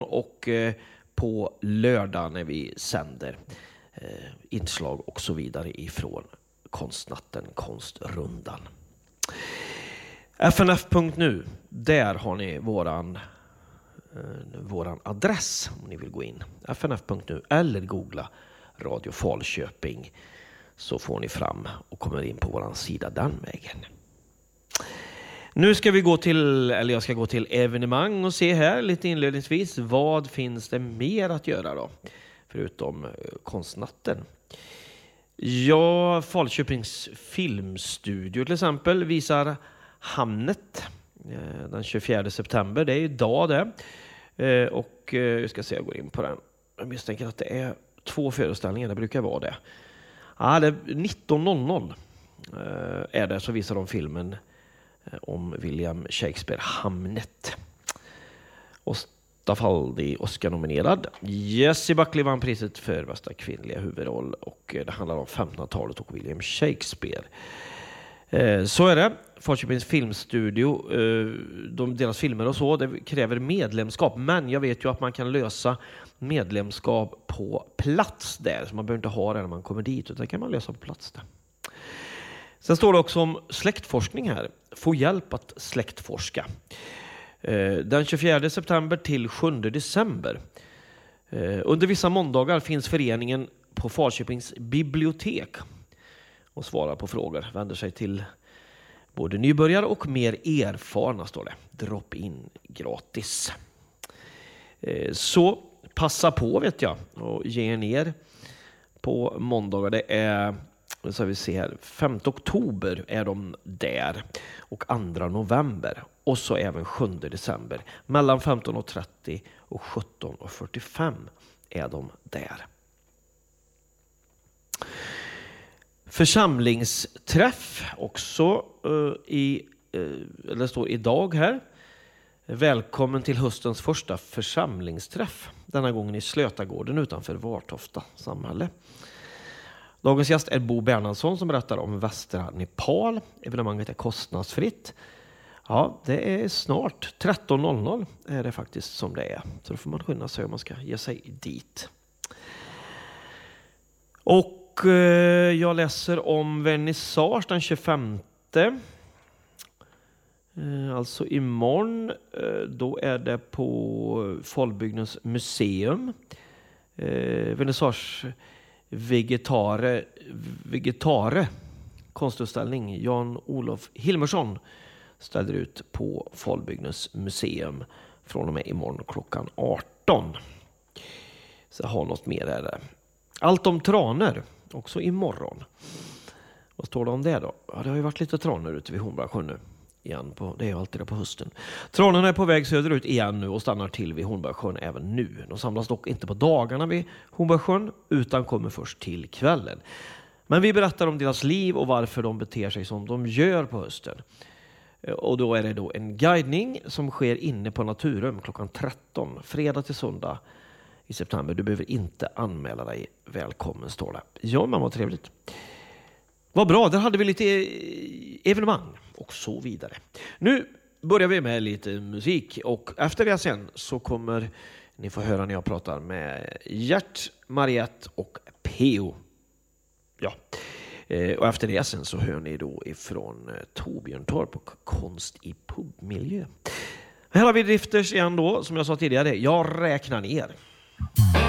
och på lördag när vi sänder inslag och så vidare ifrån Konstnatten, Konstrundan. FNF.nu, där har ni våran adress om ni vill gå in. FNF.nu eller googla Radio Falköping, så får ni fram och kommer in på våran sida den vägen. Nu ska vi jag ska gå till evenemang och se här lite inledningsvis. Vad finns det mer att göra då? Förutom Konstnatten. Ja, Falköpings filmstudio till exempel visar Hamnet den 24 september. Det är idag det. Och jag ska se, jag går in på den. Jag misstänker att det är 2 föreställningar, det brukar vara det. Ja, det är 19.00 är det, så visar de filmen om William Shakespeare, Hamnet. Och Stafaldi Oscar-nominerad. Jessie Buckley vann priset för bästa kvinnliga huvudroll, och det handlar om 1500-talet och William Shakespeare. Så är det. Falköpings filmstudio, deras filmer och så, det kräver medlemskap, men jag vet ju att man kan lösa medlemskap på plats där, så man behöver inte ha det när man kommer dit, utan det kan man lösa på plats där. Sen står det också om släktforskning här. Få hjälp att släktforska. Den 24 september till 7 december. Under vissa måndagar finns föreningen på Falköpings bibliotek och svarar på frågor. Vänder sig till både nybörjare och mer erfarna, står det. Drop in gratis. Så passa på, vet jag, och ge er ner på måndagar. Det är, så vi ser här, 5 oktober är de där och 2 november. Och så även 7 december. Mellan 15.30 och 17.45 är de där. Församlingsträff också det står idag här. Välkommen till höstens första församlingsträff. Denna gången i Slötagården utanför Vartofta samhälle. Dagens gäst är Bo Bernhardsson som berättar om västra Nepal. Evenemanget är kostnadsfritt. Ja, det är snart 13.00 är det faktiskt som det är. Så då får man skynda sig om man ska ge sig dit. Och jag läser om vernissage den 25. Alltså imorgon. Då är det på Folbygdens museum. Vernissage Vegetare konstutställning. Jan-Olof Hilmersson ställer ut på Folbygdens museum från och med imorgon klockan 18. Så jag har något mer där. Allt om traner också imorgon. Vad står det om det då? Ja, det har ju varit lite traner ute vid Hornborgasjön nu. Igen det är ju alltid det på hösten. Tranorna är på väg söderut igen nu och stannar till vid Hornborgasjön även nu. De samlas dock inte på dagarna vid Hornborgasjön utan kommer först till kvällen. Men vi berättar om deras liv och varför de beter sig som de gör på hösten. Och då är det då en guidning som sker inne på Naturum klockan 13, fredag till söndag i september. Du behöver inte anmäla dig. Välkommen, står det. Ja, men vad trevligt. Vad bra, där hade vi lite evenemang och så vidare. Nu börjar vi med lite musik och efter det sen så kommer ni få höra när jag pratar med Gert, Mariette och P.O. Ja, och efter det sen så hör ni då ifrån Torbjörntorp och konst i pubmiljö. Här har vi Drifters igen då, som jag sa tidigare. Jag räknar ner.